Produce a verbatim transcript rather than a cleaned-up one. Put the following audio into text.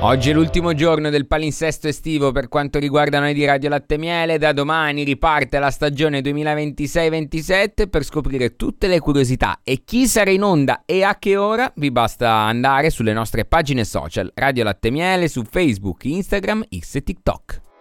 Oggi è l'ultimo giorno del palinsesto estivo per quanto riguarda noi di Radio Latte Miele. Da domani riparte la stagione duemilaventisei ventisette. Per scoprire tutte le curiosità e chi sarà in onda e a che ora vi basta andare sulle nostre pagine social Radio Latte Miele su Facebook, Instagram, X e TikTok.